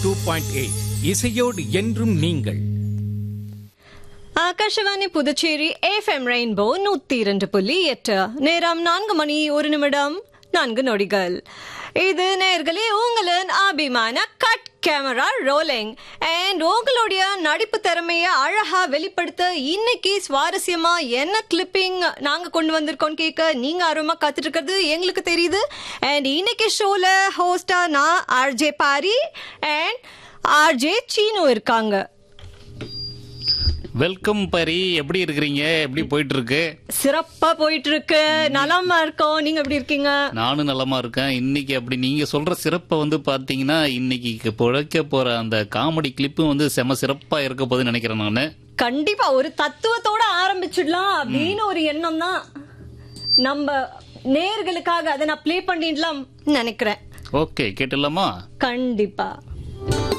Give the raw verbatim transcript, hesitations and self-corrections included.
Two point eight இசையோடு என்றும் நீங்கள். ஆகாஷவாணி புதுச்சேரி எஃப்எம் ரெயின்போ நூத்தி இரண்டு புள்ளி எட்டு. நேரம் நான்கு மணி ஒரு நிமிடம் நான்கு நொடிகள். இது நேர்களே உங்களின் அபிமான கட் கேமரா ரோலிங் அண்ட் உங்களுடைய நடிப்பு திறமைய அழகா வெளிப்படுத்த இன்னைக்கு சுவாரஸ்யமா என்ன கிளிப்பிங் நாங்க கொண்டு வந்திருக்கோம் கேட்க நீங்க ஆர்வமா காத்துட்டு இருக்கிறது எங்களுக்கு தெரியுது. அண்ட் இன்னைக்கு ஷோல ஹோஸ்டா நான் RJ Pari and RJ Seenu இருக்காங்க. வெல்கம் பரி, எப்படி இருக்கிறீங்க? எப்படி போயிட்டு இருக்கு? சிறப்பா போயிட்டு இருக்கு, நலமா இருக்கோம். நீங்க எப்படி இருக்கீங்க? நானும் நலமா இருக்கேன். இன்னைக்கு அப்படி நீங்க சொல்ற சிறப்பை வந்து பாத்தீங்கன்னா இன்னைக்கு பொழைக்க போற அந்த காமெடி கிளிப்பும் வந்து செம சிறப்பா இருக்க போகுதுன்னு நினைக்கிறேன் நானு. கண்டிப்பா ஒரு தத்துவத்தோட ஆரம்பிச்சிடலாம் அப்படின்னு ஒரு எண்ணம் தான் நம்ம நேர்களுக்காக. அதை நான் பிளே பண்ணிடலாம் நினைக்கிறேன். ஓகே, கேட்டுலாமா? கண்டிப்பா.